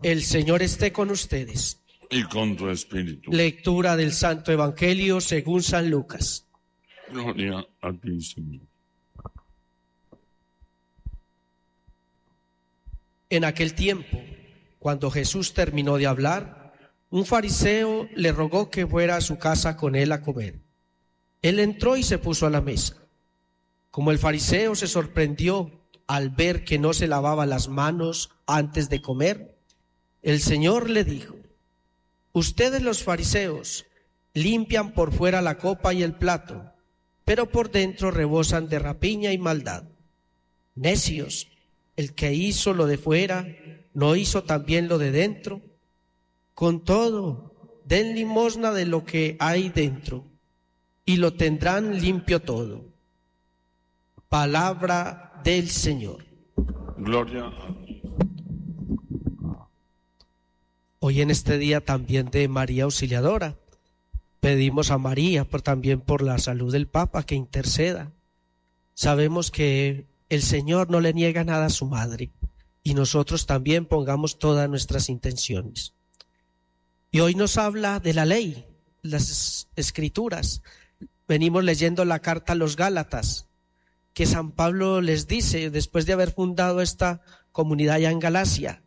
El Señor esté con ustedes. Y con tu espíritu. Lectura del Santo Evangelio según San Lucas. Gloria a ti, Señor. En aquel tiempo, cuando Jesús terminó de hablar, un fariseo le rogó que fuera a su casa con él a comer. Él entró y se puso a la mesa. Como el fariseo se sorprendió al ver que no se lavaba las manos antes de comer, el Señor le dijo: ustedes los fariseos limpian por fuera la copa y el plato, pero por dentro rebosan de rapiña y maldad. Necios, el que hizo lo de fuera, ¿no hizo también lo de dentro? Con todo, den limosna de lo que hay dentro, y lo tendrán limpio todo. Palabra del Señor. Gloria a ti. Hoy en este día también de María Auxiliadora, pedimos a María también por la salud del Papa que interceda. Sabemos que el Señor no le niega nada a su madre y nosotros también pongamos todas nuestras intenciones. Y hoy nos habla de la ley, las escrituras. Venimos leyendo la carta a los Gálatas, que San Pablo les dice, después de haber fundado esta comunidad ya en Galacia: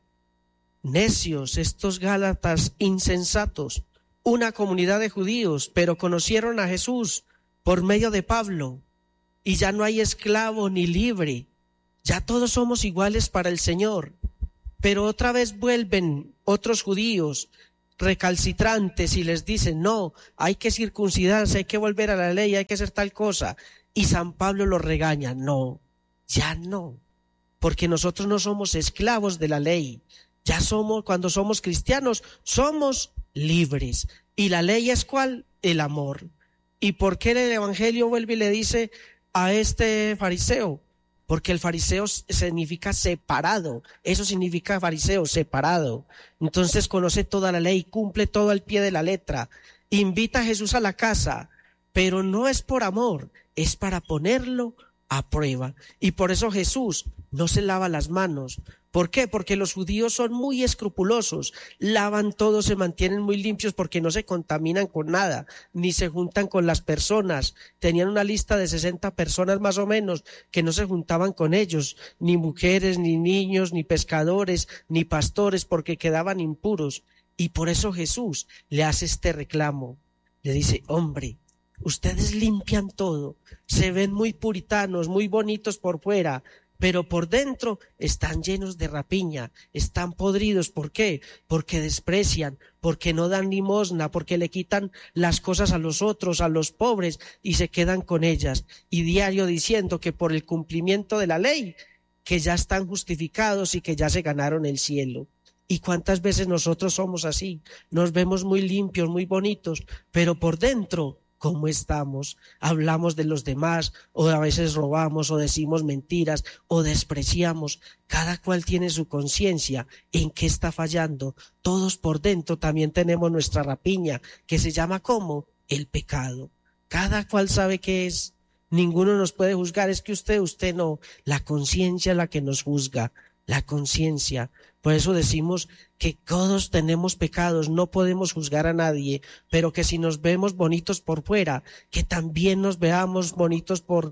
necios, estos Gálatas insensatos, una comunidad de judíos, pero conocieron a Jesús por medio de Pablo, y ya no hay esclavo ni libre, ya todos somos iguales para el Señor. Pero otra vez vuelven otros judíos recalcitrantes y les dicen: no, hay que circuncidarse, hay que volver a la ley, hay que hacer tal cosa. Y San Pablo los regaña: no, ya no, porque nosotros no somos esclavos de la ley, ya somos, cuando somos cristianos, somos libres. ¿Y la ley es cuál? El amor. ¿Y por qué el Evangelio vuelve y le dice a este fariseo? Porque el fariseo significa separado, eso significa fariseo, separado. Entonces conoce toda la ley, cumple todo al pie de la letra, invita a Jesús a la casa, pero no es por amor, es para ponerlo a prueba. Y por eso Jesús no se lava las manos. ¿Por qué? Porque los judíos son muy escrupulosos, lavan todo, se mantienen muy limpios porque no se contaminan con nada, ni se juntan con las personas. Tenían una lista de 60 personas más o menos que no se juntaban con ellos, ni mujeres, ni niños, ni pescadores, ni pastores, porque quedaban impuros. Y por eso Jesús le hace este reclamo. Le dice: hombre, ustedes limpian todo, se ven muy puritanos, muy bonitos por fuera, pero por dentro están llenos de rapiña, están podridos. ¿Por qué? Porque desprecian, porque no dan limosna, porque le quitan las cosas a los otros, a los pobres, y se quedan con ellas. Y diario diciendo que por el cumplimiento de la ley, que ya están justificados y que ya se ganaron el cielo. ¿Y cuántas veces nosotros somos así? Nos vemos muy limpios, muy bonitos, pero por dentro, ¿cómo estamos? Hablamos de los demás, o a veces robamos, o decimos mentiras, o despreciamos. Cada cual tiene su conciencia en qué está fallando. Todos por dentro también tenemos nuestra rapiña, que se llama ¿cómo? El pecado. Cada cual sabe qué es. Ninguno nos puede juzgar, es que usted no. La conciencia es la que nos juzga, la conciencia. Por eso decimos que todos tenemos pecados, no podemos juzgar a nadie, pero que si nos vemos bonitos por fuera, que también nos veamos bonitos por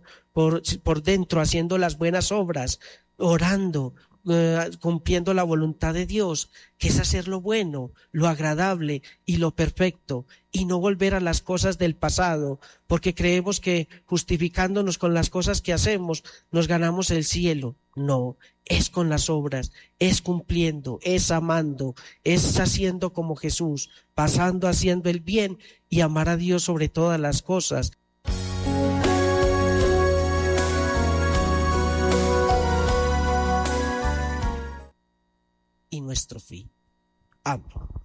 dentro, haciendo las buenas obras, orando, cumpliendo la voluntad de Dios, que es hacer lo bueno, lo agradable y lo perfecto, y no volver a las cosas del pasado, porque creemos que justificándonos con las cosas que hacemos, nos ganamos el cielo. No, es con las obras, es cumpliendo, es amando, es haciendo como Jesús, pasando haciendo el bien y amar a Dios sobre todas las cosas. Y nuestro fin, amor.